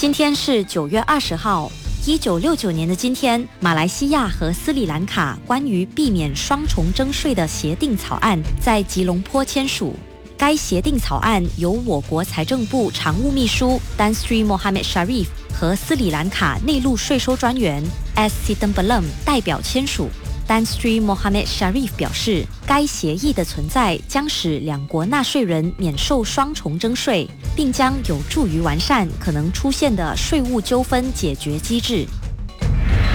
今天是9月20号。1969年的今天，马来西亚和斯里兰卡关于避免双重征税的协定草案在吉隆坡签署。该协定草案由我国财政部常务秘书 Tan Sri Mohammed Sharif 和斯里兰卡内陆税收专员 S. Sitambalam 代表签署。Tan Sri Mohammed Sharif 表示，该协议的存在将使两国纳税人免受双重征税，并将有助于完善可能出现的税务纠纷解决机制。